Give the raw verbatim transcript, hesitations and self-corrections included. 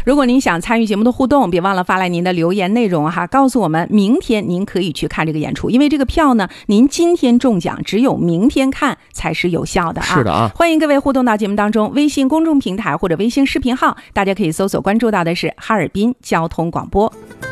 如果您想参与节目的互动，别忘了发来您的留言内容哈，告诉我们明天您可以去看这个演出，因为这个票呢，您今天中奖，只有明天看才是有效的啊。 是的啊， 欢迎各位互动到节目当中，微信公众平台或者微信视频号，大家可以搜索关注到的是哈尔滨交通广播。